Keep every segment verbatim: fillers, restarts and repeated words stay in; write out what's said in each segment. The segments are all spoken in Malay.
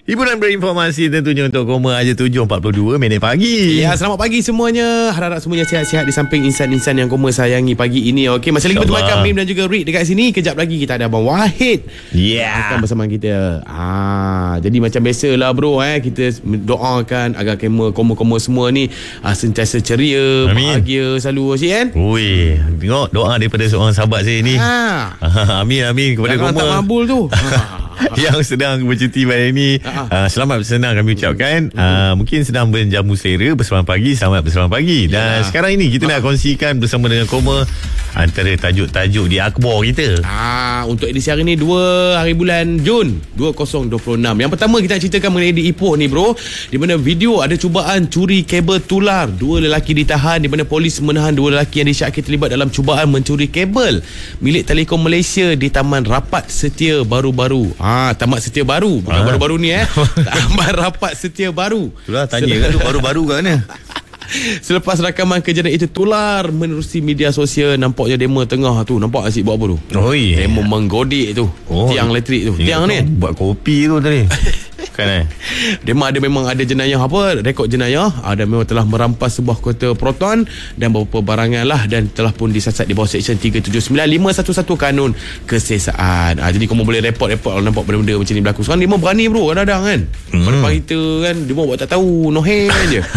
Hiburan berinformasi tentunya untuk Koma aja tujuh empat puluh dua minit pagi. Ya, selamat pagi semuanya. Harap semuanya sihat-sihat di samping insan-insan yang Koma sayangi pagi ini. Okey, masih lagi bersama Mim dan juga Rick dekat sini. Kejap lagi kita ada Abang Wahid. Ya. Yeah. Akan bersama kita. Ah, jadi macam biasalah bro eh, kita doakan agar Koma Koma-Koma semua ni ah, sentiasa ceria, Amin. Bahagia selalu Cik kan? Ui, tengok doa daripada seorang sahabat saya ni. Ha. Amin amin kepada Koma. Tak mabul tu. Yang sedang bercuti pada ini, uh, selamat bersenang kami ucapkan. uh, Mungkin sedang menjamu selera bersama pagi, selamat bersama pagi. Dan ya. Sekarang ini kita nak kongsikan bersama dengan Koma antara tajuk-tajuk di akhbar kita. Ah, untuk edisi hari ni dua hari bulan Jun dua ribu dua puluh enam. Yang pertama kita nak ceritakan mengenai di Ipoh ni bro, di mana video ada cubaan curi kabel tular. Dua lelaki ditahan, di mana polis menahan dua lelaki yang disyaki terlibat dalam cubaan mencuri kabel milik Telekom Malaysia di Taman Rapat Setia Baru-Baru. Ah, Taman Setia Baru, bukan ah. baru-baru ni eh. Taman Rapat Setia Baru. Itulah tanya kan tu baru-baru kat mana. Selepas rakaman kejadian itu tular menerusi media sosial, nampaknya demo tengah tu. Nampak asyik buat apa tu? Oh, yeah. Demo menggodik tu. Oh, tiang elektrik tu. Tiang ni buat kopi tu tadi. Kan eh. Demo ada memang ada jenayah apa? Rekod jenayah. Ada memang telah merampas sebuah kereta Proton dan beberapa barangan lah, dan telah pun disasat di bawah Seksyen tiga tujuh sembilan lima satu satu Kanun Kesesaan. Ah, jadi kamu boleh report-report kalau nampak benda-benda macam ni berlaku. Sekarang demo berani bro, kadang-kadang kan. Hmm. Pada depan kita kan demo buat tak tahu, no hand je.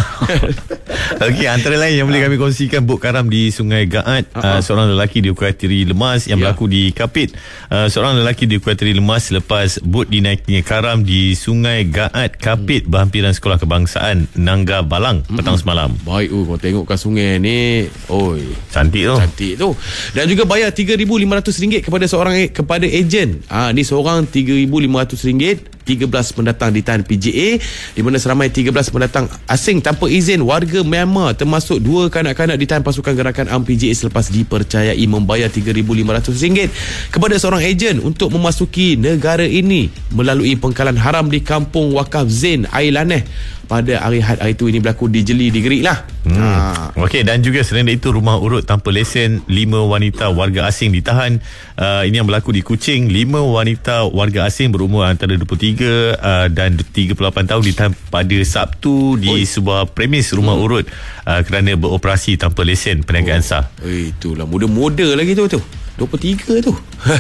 Okey, antara lain yang boleh kami kongsikan, bot karam di Sungai Gaat. uh, Seorang lelaki dikuatiri lemas yang yeah. berlaku di Kapit. uh, Seorang lelaki dikuatiri lemas selepas bot dinaikinya karam di Sungai Gaat, Kapit, hmm. berhampiran Sekolah Kebangsaan Nangga Balang hmm. petang semalam. Baik, oh, kau tengok kat sungai ni, oi, cantik tu. Cantik tu. Dan juga bayar tiga ribu lima ratus ringgit kepada seorang kepada ejen. Ah, ni seorang tiga ribu lima ratus ringgit. tiga belas pendatang ditahan P J A, di mana seramai tiga belas pendatang asing tanpa izin warga Myanmar, termasuk dua kanak-kanak ditahan pasukan gerakan A M P J A selepas dipercayai membayar tiga ribu lima ratus ringgit kepada seorang ejen untuk memasuki negara ini melalui pengkalan haram di Kampung Wakaf Zain Ailaneh pada hari had hari itu. Ini berlaku di Jeli, di Gerik lah. hmm. ha. Okey, dan juga selain itu rumah urut tanpa lesen, lima wanita warga asing ditahan. uh, Ini yang berlaku di Kuching. Lima wanita warga asing berumur antara dua puluh tiga uh, dan tiga puluh lapan tahun ditahan pada Sabtu di Oi. sebuah premis rumah hmm. urut uh, kerana beroperasi tanpa lesen perniagaan oh. sah. Oi, itulah muda-muda lagi tu tu dua puluh tiga tu.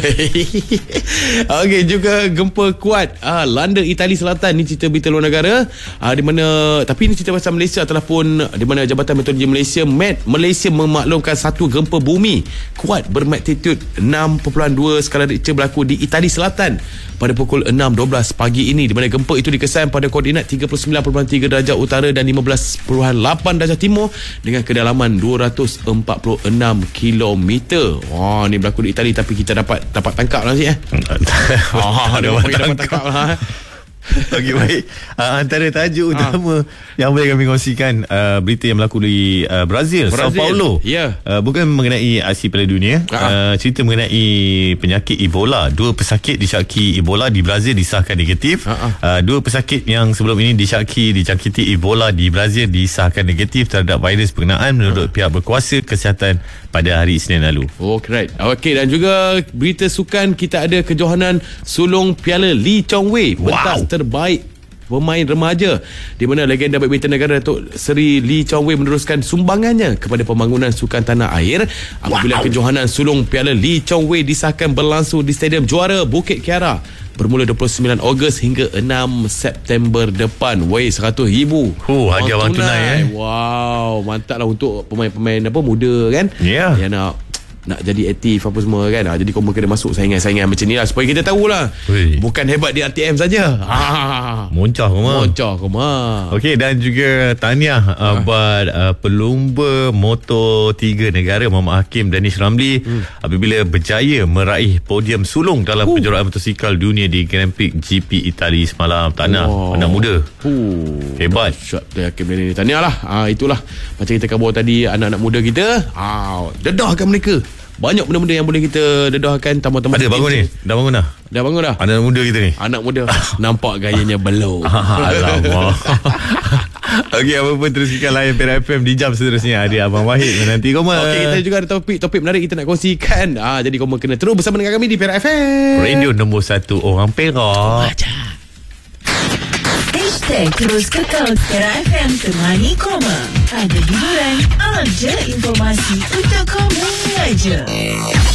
Okey, juga gempa kuat ah, Landa Itali Selatan. Ni cerita berita luar negara, ah, di mana, tapi ni cerita pasal Malaysia telah pun, di mana Jabatan Meteorologi Malaysia M E T Malaysia memaklumkan satu gempa bumi kuat bermagnitudo enam perpuluhan dua skala Richter berlaku di Itali Selatan pada pukul enam dua belas pagi ini, di mana gempa itu dikesan pada koordinat tiga puluh sembilan perpuluhan tiga darjah utara dan lima belas perpuluhan lapan darjah timur dengan kedalaman dua ratus empat puluh enam kilometer. Wah, ni berlaku di Itali, tapi kita dapat dapat tangkap lah sih eh. Ah, ada dapat tangkap lah. Okey, baik. Uh, antara tajuk utama ha. yang boleh kami kongsikan, uh, berita yang berlaku di uh, Brazil, Brazil, Sao Paulo. Yeah. Uh, bukan mengenai aksi Piala Dunia, uh, cerita mengenai penyakit Ebola. Dua pesakit disyaki Ebola di Brazil disahkan negatif. Uh, dua pesakit yang sebelum ini disyaki dijangkiti Ebola di Brazil disahkan negatif terhadap virus berkenaan menurut uh. pihak berkuasa kesihatan pada hari Isnin lalu. Oh, keren. Okey, dan juga berita sukan, kita ada kejohanan sulung Piala Lee Chong Wei, pentas wow. terbaik pemain remaja, di mana legenda badminton negara Datuk Seri Lee Chong Wei meneruskan sumbangannya kepada pembangunan sukan tanah air apabila wow. kejohanan sulung Piala Lee Chong Wei disahkan berlangsung di Stadium Juara Bukit Kiara bermula dua puluh sembilan Ogos hingga enam September depan. Wei, seratus ribu. Oh, harga wang tunai, tunai eh. Wow, mantap lah untuk pemain-pemain apa muda kan. Ya. Yeah. Yang nak nak jadi aktif apa semua kan. Ha, jadi kau kena masuk saingan-saingan macam ni lah, supaya kita tahulah. Ui. Bukan hebat di R T M saja. Ha. Moncah koma. Moncah koma. Okey, dan juga tahniah ha. uh, buat uh, pelumba Moto tiga negara Muhammad Hakim Danish Ramli hmm. apabila berjaya meraih podium sulung dalam uh. kejuaraan motosikal dunia di Grand Prix G P Itali semalam. Tahniah wow. anak muda. Uh. Hebat. Syat Hakim Danish. Tahniah lah. Ha, itulah macam kita kabar tadi, anak-anak muda kita. Ha, dedahkan mereka. Banyak benda-benda yang boleh kita dedahkan. Tambah-tambah ada bangun ni. Dah bangun dah. Dah bangun dah. Anak muda kita ni. Anak muda. Nampak gayanya belum. Alamak. Okey, apa pun teruskan layan Perak F M di jam seterusnya. Ada Abang Wahid menanti Koma. Okey, kita juga ada topik-topik menarik kita nak kongsikan. Ah, jadi Koma kena terus bersama dengan kami di Perak F M. Radio nombor satu orang Perak. Baca. Hashtag terus kekal Kera F M temani koma. Ada hiburan, alam je informasi untuk kamu aja.